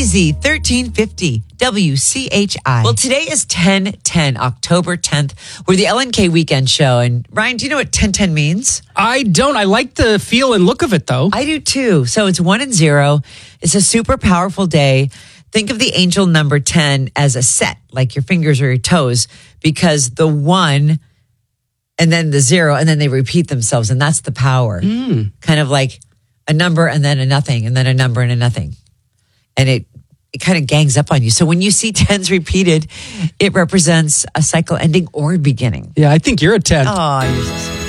KBGZ 1350 WCHI. Well, today is 10/10, October 10th. We're the LNK Weekend Show. And Ryan, do you know what 10/10 means? I don't. I like the feel and look of it, though. I do too. So it's 1 and 0. It's a super powerful day. Think of the angel number 10 as a set, like your fingers or your toes, because the 1 and then the 0, and then they repeat themselves. And that's the power. Kind of like a number and then a nothing, and then a number and a nothing. And it kind of gangs up on you. So when you see 10s repeated, it represents a cycle ending or beginning. Yeah, I think you're a 10. Oh, you're so sweet.